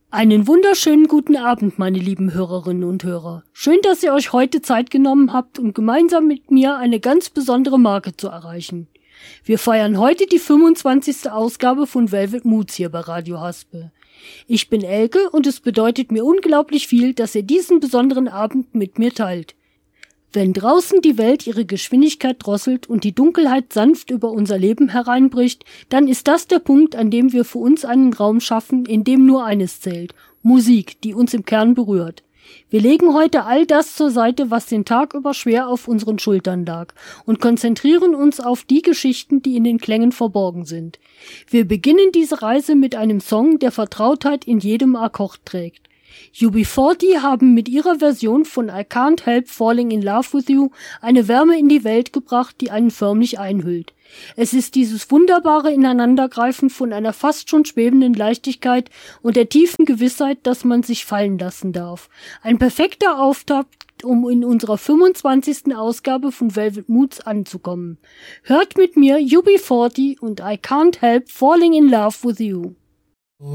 Einen wunderschönen guten Abend, meine lieben Hörerinnen und Hörer. Schön, dass ihr euch heute Zeit genommen habt, um gemeinsam mit mir eine ganz besondere Marke zu erreichen. Wir feiern heute die 25. Ausgabe von Velvet Moods hier bei Radio Haspel. Ich bin Elke und es bedeutet mir unglaublich viel, dass ihr diesen besonderen Abend mit mir teilt. Wenn draußen die Welt ihre Geschwindigkeit drosselt und die Dunkelheit sanft über unser Leben hereinbricht, dann ist das der Punkt, an dem wir für uns einen Raum schaffen, in dem nur eines zählt: Musik, die uns im Kern berührt. Wir legen heute all das zur Seite, was den Tag über schwer auf unseren Schultern lag, und konzentrieren uns auf die Geschichten, die in den Klängen verborgen sind. Wir beginnen diese Reise mit einem Song, der Vertrautheit in jedem Akkord trägt. UB40 haben mit ihrer Version von I Can't Help Falling in Love with You eine Wärme in die Welt gebracht, die einen förmlich einhüllt. Es ist dieses wunderbare Ineinandergreifen von einer fast schon schwebenden Leichtigkeit und der tiefen Gewissheit, dass man sich fallen lassen darf. Ein perfekter Auftakt, um in unserer 25. Ausgabe von Velvet Moods anzukommen. Hört mit mir UB40 und I Can't Help Falling in Love with You.